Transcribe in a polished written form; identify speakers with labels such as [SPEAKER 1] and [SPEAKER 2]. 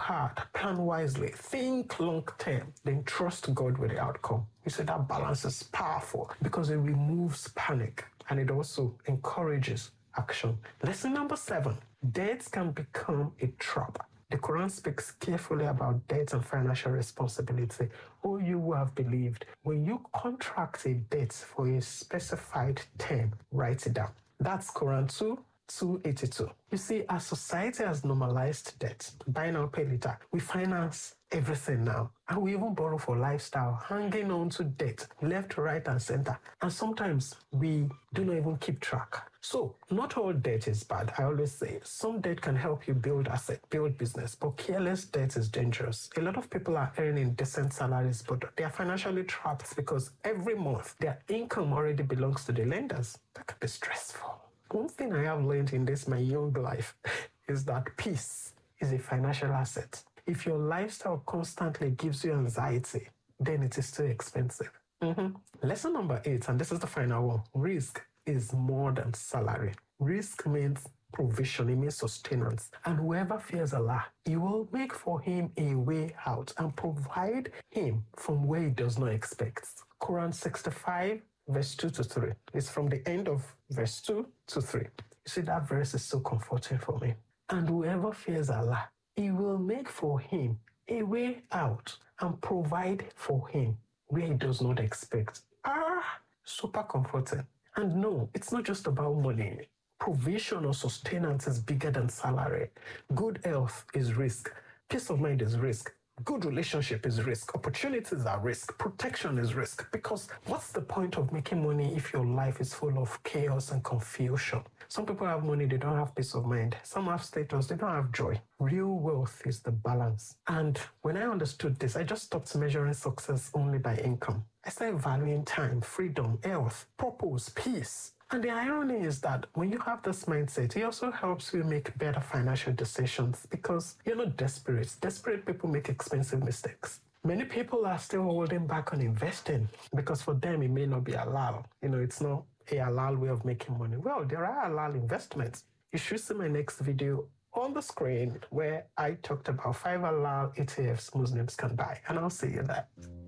[SPEAKER 1] hard, plan wisely, think long term, then trust God with the outcome. You see, that balance is powerful because it removes panic and it also encourages action. Lesson number 7, debts can become a trap. The Quran speaks carefully about debt and financial responsibility. Oh, you who have believed, when you contract a debt for a specified term, write it down. That's Quran 2:82. You see, our society has normalized debt. Buy now, pay later. We finance everything now. And we even borrow for lifestyle, hanging on to debt, left, right, and center. And sometimes we do not even keep track. So, not all debt is bad. I always say some debt can help you build asset, build business, but careless debt is dangerous. A lot of people are earning decent salaries, but they are financially trapped because every month their income already belongs to the lenders. That can be stressful. One thing I have learned in this my young life is that peace is a financial asset. If your lifestyle constantly gives you anxiety, then it is too expensive. Lesson number 8, and this is the final one. Risk is more than salary. Risk means provision, it means sustenance. And whoever fears Allah, He will make for him a way out and provide him from where he does not expect. Quran 65, verse 2 to 3. It's from the end of verse 2 to 3. You see, that verse is so comforting for me. And whoever fears Allah, He will make for him a way out and provide for him where he does not expect. Super comforting. And no, it's not just about money. Provision or sustenance is bigger than salary. Good health is risk. Peace of mind is risk. Good relationship is risk. Opportunities are risk. Protection is risk. Because what's the point of making money if your life is full of chaos and confusion? Some people have money, they don't have peace of mind. Some have status, they don't have joy. Real wealth is the balance. And when I understood this, I just stopped measuring success only by income. I started valuing time, freedom, health, purpose, peace. And the irony is that when you have this mindset, it also helps you make better financial decisions because you're not desperate. Desperate people make expensive mistakes. Many people are still holding back on investing because for them it may not be halal. It's not a halal way of making money. Well, there are halal investments. You should see my next video on the screen where I talked about 5 halal ETFs Muslims can buy, and I'll see you there.